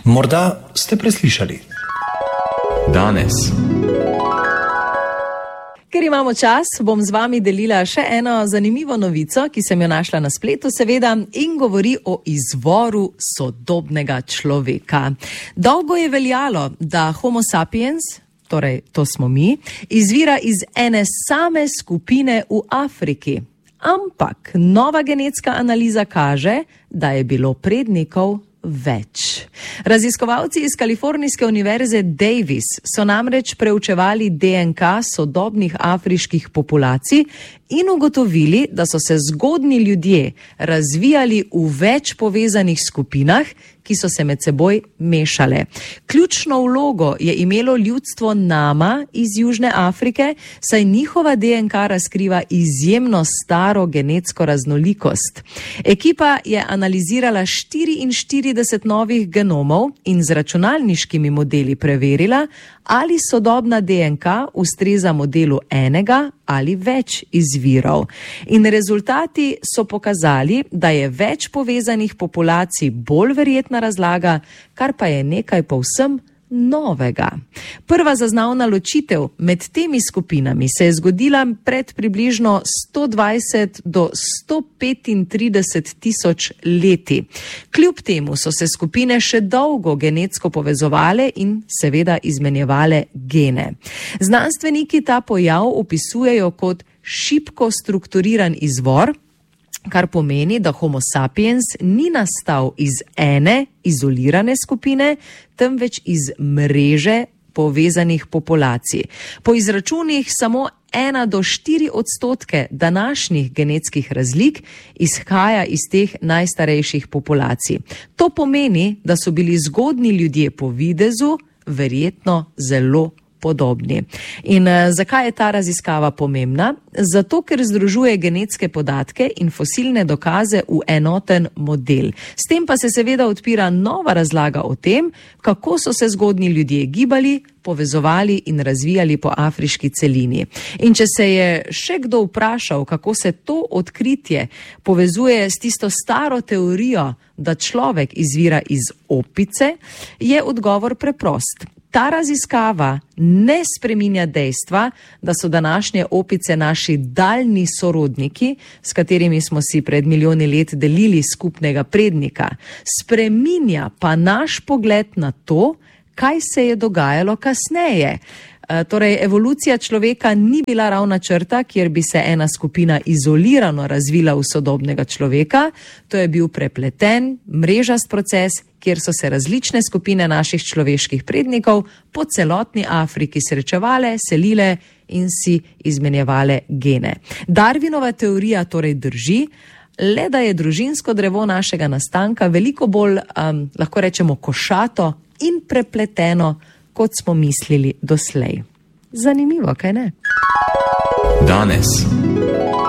Morda ste preslišali. Danes. Ker imamo čas, bom z vami delila še eno zanimivo novico, ki sem jo našla na spletu, seveda, in govori o izvoru sodobnega človeka. Dolgo je veljalo, da Homo sapiens, torej to smo mi, izvira iz ene same skupine v Afriki. Ampak nova genetska analiza kaže, da je bilo prednikov več. Raziskovalci iz Kalifornijske univerze Davis so namreč preučevali DNK sodobnih afriških populacij in ugotovili, da so se zgodnji ljudje razvijali v več povezanih skupinah, ki so se med seboj mešale. Ključno vlogo je imelo ljudstvo Nama iz Južne Afrike, saj njihova DNK razkriva izjemno staro genetsko raznolikost. Ekipa je analizirala 44 novih genomov in z računalniškimi modeli preverila, ali sodobna DNK ustreza modelu enega ali več izvirov. In rezultati so pokazali, da je več povezanih populacij bolj verjetna razlaga, kar pa je nekaj povsem novega. Prva zaznavna ločitev med temi skupinami se je zgodila pred približno 120 do 135 tisoč leti. Kljub temu so se skupine še dolgo genetsko povezovale in seveda izmenjevale gene. Znanstveniki ta pojav opisujejo kot šibko strukturiran izvor, kar pomeni, da Homo sapiens ni nastal iz ene izolirane skupine, temveč iz mreže povezanih populacij. Po izračunih samo 1 do 4% današnjih genetskih razlik izhaja iz teh najstarejših populacij. To pomeni, da so bili zgodnji ljudje po videzu verjetno zelo podobni. In zakaj je ta raziskava pomembna? Zato, ker združuje genetske podatke in fosilne dokaze v enoten model. S tem pa se seveda odpira nova razlaga o tem, kako so se zgodnji ljudje gibali, povezovali in razvijali po afriški celini. In če se je še kdo vprašal, kako se to odkritje povezuje s tisto staro teorijo, da človek izvira iz opice, je odgovor preprost. Ta raziskava ne spreminja dejstva, da so današnje opice naši daljni sorodniki, s katerimi smo si pred milijoni let delili skupnega prednika. Spreminja pa naš pogled na to, kaj se je dogajalo kasneje. Torej, evolucija človeka ni bila ravna črta, kjer bi se ena skupina izolirano razvila v sodobnega človeka. To je bil prepleten, mrežast proces, kjer so se različne skupine naših človeških prednikov po celotni Afriki srečevale, selile in si izmenjevale gene. Darwinova teorija torej drži, le da je družinsko drevo našega nastanka veliko bolj, lahko rečemo, košato in prepleteno, kot smo mislili doslej. Zanimivo, kaj ne? Danes.